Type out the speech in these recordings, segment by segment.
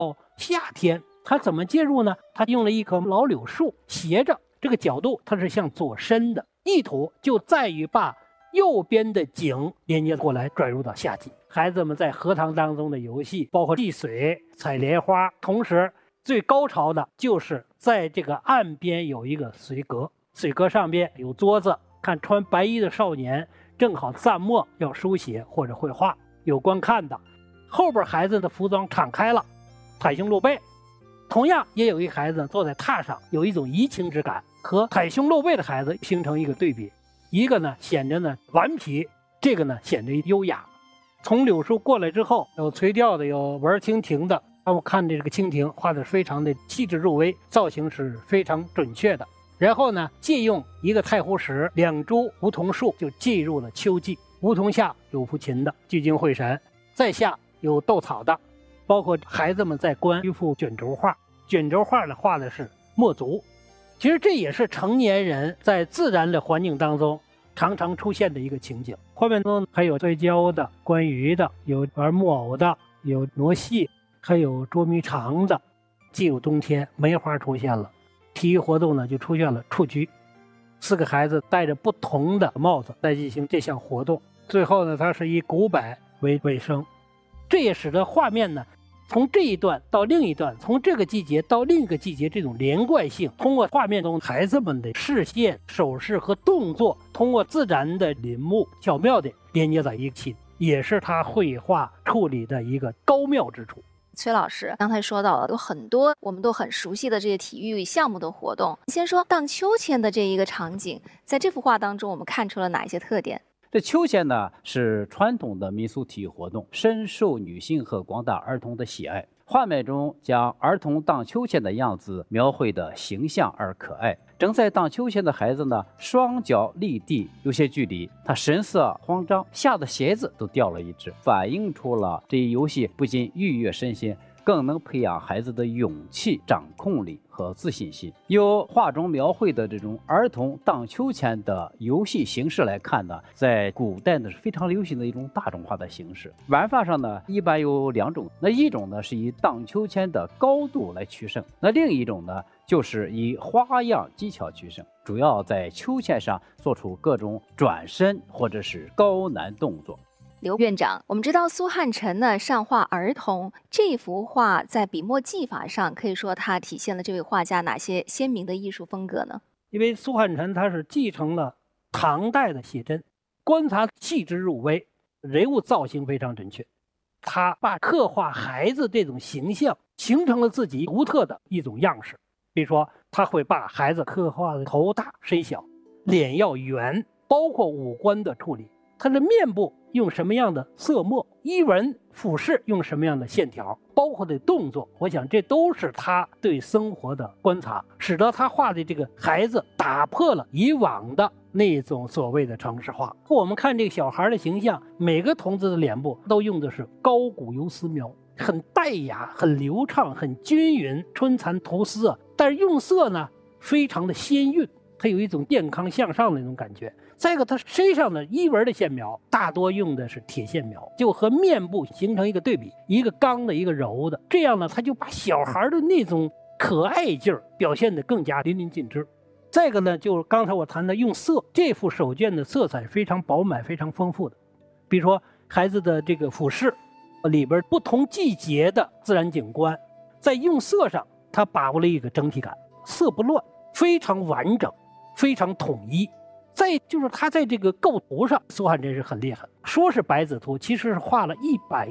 夏天，他怎么介入呢？他用了一棵老柳树，斜着这个角度它是向左伸的，意图就在于把右边的景连接过来，转入到夏季。孩子们在荷塘当中的游戏，包括戏水、采莲花，同时最高潮的就是在这个岸边有一个水阁，水阁上边有桌子，看穿白衣的少年正好蘸墨要书写或者绘画，有观看的。后边孩子的服装敞开了，袒胸露背，同样也有一个孩子坐在榻上，有一种移情之感，和袒胸露背的孩子形成一个对比。一个呢显着呢顽皮，这个呢显着优雅。从柳树过来之后，有垂钓的，有玩蜻蜓的。我看这个蜻蜓画的非常的细致入微，造型是非常准确的。然后呢，借用一个太湖石、2株梧桐树，就进入了秋季。梧桐下有抚琴的，聚精会神；在下有斗草的，包括孩子们在观一幅卷轴画。卷轴画呢，画的是墨竹。其实这也是成年人在自然的环境当中常常出现的一个情景。画面中还有摔跤的、观鱼的，有玩木偶的，有挪戏，还有捉迷藏的。进入冬天，梅花出现了，体育活动呢就出现了蹴鞠。4个孩子戴着不同的帽子来进行这项活动。最后呢，它是以鼓摆为尾声，这也使得画面呢从这一段到另一段，从这个季节到另一个季节，这种连贯性，通过画面中孩子们的视线、手势和动作，通过自然的林木巧妙地连接在一起，也是他绘画处理的一个高妙之处。 崔老师刚才说到了有很多我们都很熟悉的这些体育项目的活动，先说荡秋千的这一个场景，在这幅画当中我们看出了哪一些特点？ 这秋千呢是传统的民俗体育活动，深受女性和广大儿童的喜爱。画面中将儿童荡秋千的样子描绘得形象而可爱。正在荡秋千的孩子呢，双脚离地有些距离，他神色慌张，吓得鞋子都掉了一只，反映出了这一游戏不仅愉悦身心，更能培养孩子的勇气、掌控力和自信心。由画中描绘的这种儿童荡秋千的游戏形式来看呢，在古代呢是非常流行的一种大众化的形式。玩法上呢，一般有2种，那一种呢是以荡秋千的高度来取胜，那另一种呢就是以花样技巧取胜，主要在秋千上做出各种转身或者是高难动作。 刘院长，我们知道苏汉臣呢善画儿童，这幅画在笔墨技法上可以说它体现了这位画家哪些鲜明的艺术风格呢？ 因为苏汉臣他是继承了唐代的写真，观察细致入微，人物造型非常准确。他把刻画孩子这种形象形成了自己独特的一种样式。比如说，他会把孩子刻画的头大身小，脸要圆，包括五官的处理，他的面部用什么样的色墨，衣纹服饰用什么样的线条，包括的动作，我想这都是他对生活的观察，使得他画的这个孩子打破了以往的那种所谓的程式化。我们看这个小孩的形象，每个童子的脸部都用的是高古油丝描，很带雅，很流畅，很均匀，春蚕吐丝啊。但是用色呢非常的鲜韵，它有一种健康向上的那种感觉。再一个，它身上的衣纹的线描大多用的是铁线描，就和面部形成一个对比，一个刚的，一个柔的，这样呢，他就把小孩的那种可爱劲儿表现得更加淋漓尽致。再一个呢，就是刚才我谈的用色，这幅手卷的色彩非常饱满，非常丰富的。比如说孩子的这个服饰里边不同季节的自然景观，在用色上他把握了一个整体感，色不乱，非常完整，非常统一。再就是他在这个构图上，苏汉臣是很厉害，说是白纸图，其实是画了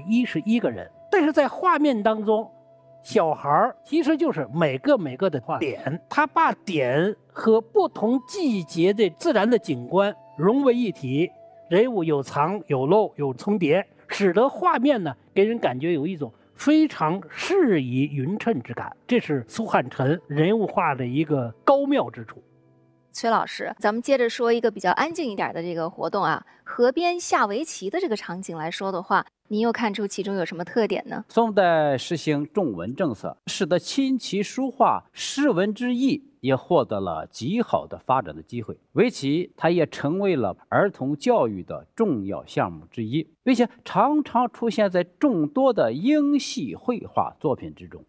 111个人，但是在画面当中，小孩其实就是每个的画点，他把点和不同季节的自然的景观融为一体，人物有藏有漏有重叠，使得画面呢给人感觉有一种非常适宜匀称之感，这是苏汉臣人物画的一个高妙之处。 崔老师，咱们接着说一个比较安静一点的这个活动啊，河边下围棋的这个场景来说的话，您又看出其中有什么特点呢？ 宋代实行重文政策，使得琴棋书画诗文之意也获得了极好的发展的机会。围棋它也成为了儿童教育的重要项目之一，并且常常出现在众多的英系绘画作品之中。